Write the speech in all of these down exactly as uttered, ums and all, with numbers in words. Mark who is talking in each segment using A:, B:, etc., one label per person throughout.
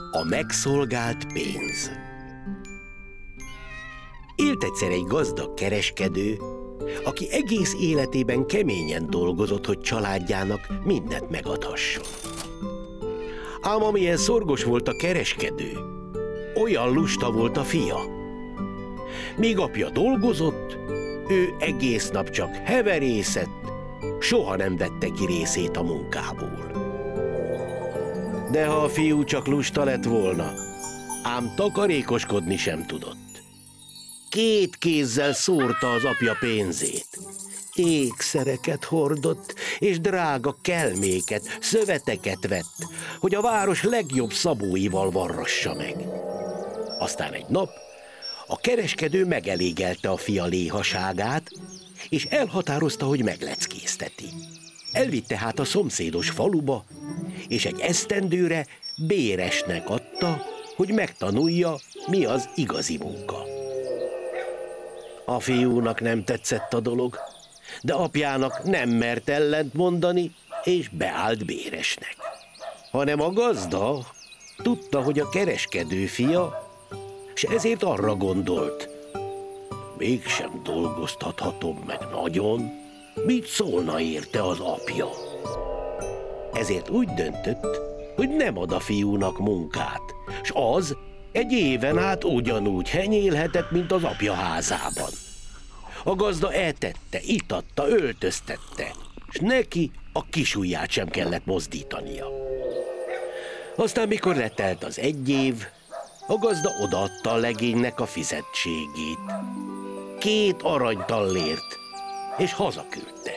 A: A megszolgált pénz. Élt egyszer egy gazdag kereskedő, aki egész életében keményen dolgozott, hogy családjának mindent megadhasson. Ám amilyen szorgos volt a kereskedő, olyan lusta volt a fia. Míg apja dolgozott, ő egész nap csak heverészett, soha nem vette ki részét a munkából. De ha a fiú csak lusta lett volna, ám takarékoskodni sem tudott. Két kézzel szórta az apja pénzét. Ékszereket hordott, és drága kelméket, szöveteket vett, hogy a város legjobb szabóival varrassa meg. Aztán egy nap a kereskedő megelégelte a fia léhaságát, és elhatározta, hogy megleckézteti. Elvitte hát a szomszédos faluba, és egy esztendőre béresnek adta, hogy megtanulja, mi az igazi munka. A fiúnak nem tetszett a dolog, de apjának nem mert ellent mondani, és beállt béresnek. Hanem a gazda tudta, hogy a kereskedő fia, s ezért arra gondolt, mégsem dolgoztathatom meg nagyon, mit szólna érte az apja. Ezért úgy döntött, hogy nem ad a fiúnak munkát, s az egy éven át ugyanúgy henyélhetett, mint az apja házában. A gazda etette, itatta, öltöztette, s neki a kisujját sem kellett mozdítania. Aztán, mikor letelt az egy év, a gazda odaadta a legénynek a fizetségét. Két aranytallért, és hazaküldte.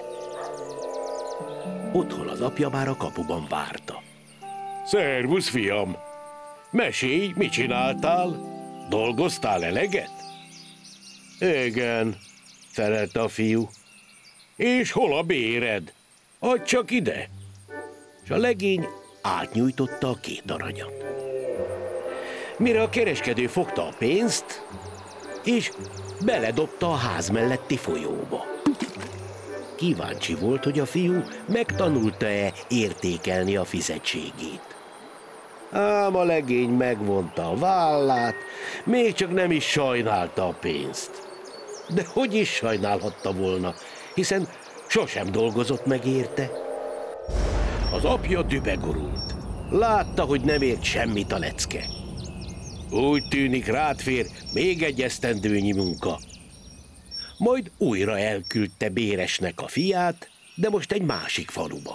A: Otthon az apja már a kapuban várta. Szervusz, fiam! Mesélj, mit csináltál? Dolgoztál eleget? Igen, felelte a fiú. És hol a béred? Adj csak ide! És a legény átnyújtotta a két aranyat. Mire a kereskedő fogta a pénzt, és beledobta a ház melletti folyóba. Kíváncsi volt, hogy a fiú megtanulta-e értékelni a fizetségét. Ám a legény megvonta a vállát, még csak nem is sajnálta a pénzt. De hogy is sajnálhatta volna, hiszen sosem dolgozott meg érte. Az apja dübegurult. Látta, hogy nem ért semmit a lecke. Úgy tűnik, rád fér még egy esztendőnyi munka. Majd újra elküldte béresnek a fiát, de most egy másik faluba.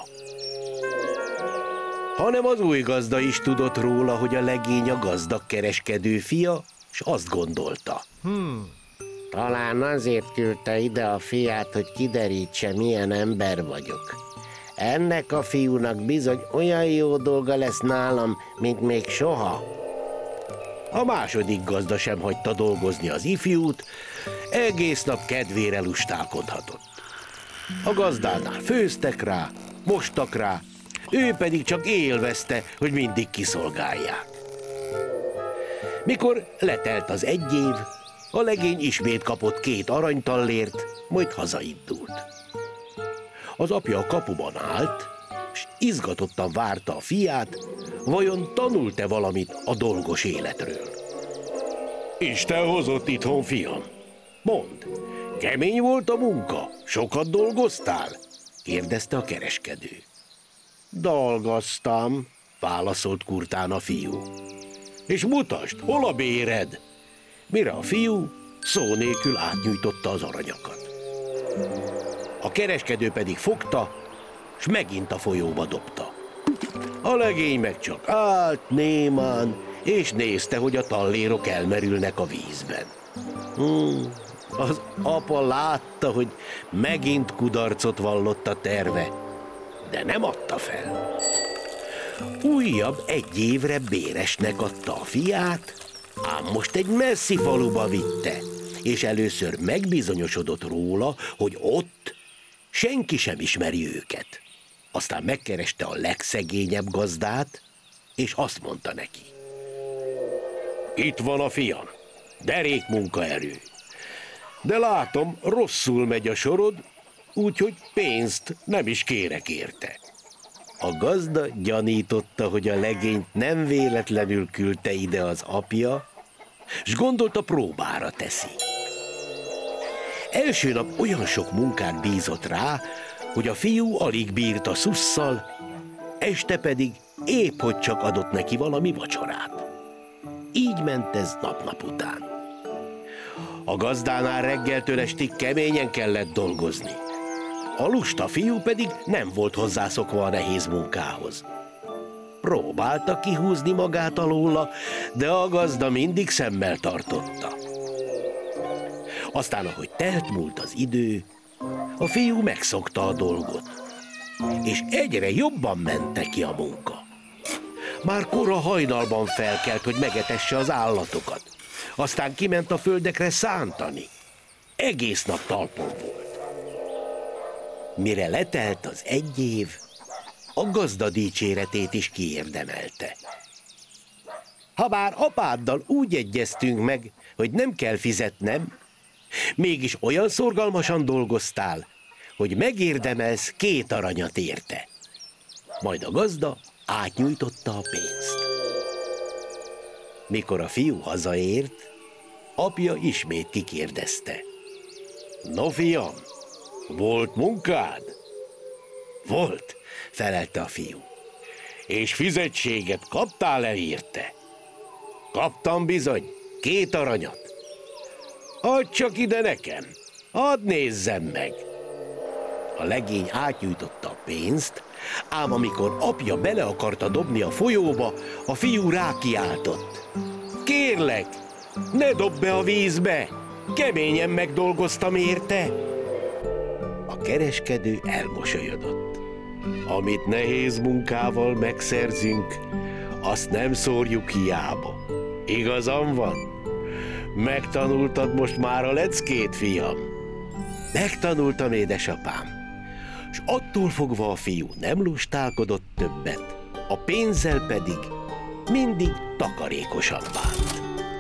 A: Hanem az új gazda is tudott róla, hogy a legény a gazdag kereskedő fia, s azt gondolta. Hmm. Talán azért küldte ide a fiát, hogy kiderítse, milyen ember vagyok. Ennek a fiúnak bizony olyan jó dolga lesz nálam, mint még soha. A második gazda sem hagyta dolgozni az ifjút, egész nap kedvére lustálkodhatott. A gazdánál főztek rá, mostak rá, ő pedig csak élvezte, hogy mindig kiszolgálják. Mikor letelt az egy év, a legény ismét kapott két aranytallért, majd hazaindult. Az apja a kapuban állt, s izgatottan várta a fiát, vajon tanult-e valamit a dolgos életről. Isten hozott itthon, fiam. Mondd, kemény volt a munka? Sokat dolgoztál? Kérdezte a kereskedő. Dolgoztam, válaszolt kurtán a fiú. És mutasd, hol a béred? Mire a fiú szó nélkül átnyújtotta az aranyakat. A kereskedő pedig fogta, s megint a folyóba dobta. A legény meg csak állt némán, és nézte, hogy a tallérok elmerülnek a vízben. Hmm, az apa látta, hogy megint kudarcot vallott a terve, de nem adta fel. Újabb egy évre béresnek adta a fiát, ám most egy messzi faluba vitte, és először megbizonyosodott róla, hogy ott senki sem ismeri őket. Aztán megkereste a legszegényebb gazdát, és azt mondta neki. Itt van a fiam, derék munkaerő. De látom, rosszul megy a sorod, úgyhogy pénzt nem is kérek érte. A gazda gyanította, hogy a legényt nem véletlenül küldte ide az apja, s gondolta, próbára teszi. Első nap olyan sok munkát bízott rá, hogy a fiú alig bírt a szusszal, este pedig épp hogy csak adott neki valami vacsorát. Így ment ez nap-nap után. A gazdánál reggeltől estig keményen kellett dolgozni. A lusta fiú pedig nem volt hozzászokva a nehéz munkához. Próbálta kihúzni magát alóla, de a gazda mindig szemmel tartotta. Aztán, ahogy telt múlt az idő, a fiú megszokta a dolgot, és egyre jobban ment neki a munka. Már kora hajnalban felkelt, hogy megetesse az állatokat. Aztán kiment a földekre szántani. Egész nap talpon volt. Mire letelt az egy év, a gazda dicséretét is kiérdemelte. Habár apáddal úgy egyeztünk meg, hogy nem kell fizetnem, mégis olyan szorgalmasan dolgoztál, hogy megérdemelsz két aranyat érte. Majd a gazda átnyújtotta a pénzt. Mikor a fiú hazaért, apja ismét kikérdezte. No, fiam, volt munkád? Volt, felelte a fiú. És fizetséget kaptál-e érte? Kaptam bizony, két aranyat. Add csak ide nekem, hadd nézzem meg. A legény átnyújtotta a pénzt, ám amikor apja bele akarta dobni a folyóba, a fiú rákiáltott. Kérlek, ne dobd be a vízbe, keményen megdolgoztam érte. A kereskedő elmosolyodott. Amit nehéz munkával megszerzünk, azt nem szórjuk hiába. Igazam van? Megtanultad most már a leckét, fiam? Megtanultam, édesapám. S attól fogva a fiú nem lustálkodott többet, a pénzzel pedig mindig takarékosan bánt.